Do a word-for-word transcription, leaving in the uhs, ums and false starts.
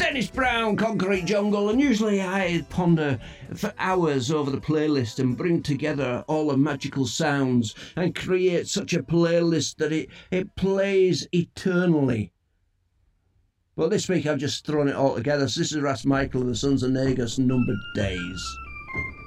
Dennis Brown, Concrete Jungle, and usually I ponder for hours over the playlist and bring together all the magical sounds and create such a playlist that it, it plays eternally. But this week I've just thrown it all together. So this is Ras Michael and the Sons of Negus, Numbered Days.